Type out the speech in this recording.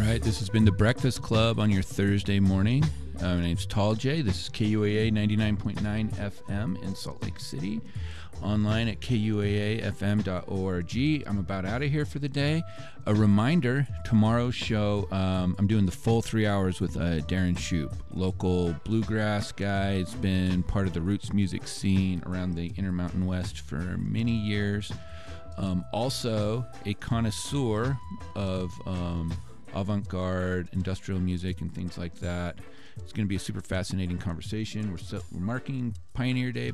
right, this has been the Breakfast Club on your Thursday morning. My name's Tall J. This is KUAA 99.9 FM in Salt Lake City. Online at kuaafm.org. I'm about out of here for the day. A reminder, tomorrow's show, I'm doing the full 3 hours with Darren Shoup, local bluegrass guy. He's been part of the roots music scene around the Intermountain West for many years. Also a connoisseur of avant-garde industrial music and things like that. It's going to be a super fascinating conversation. We're marking Pioneer Day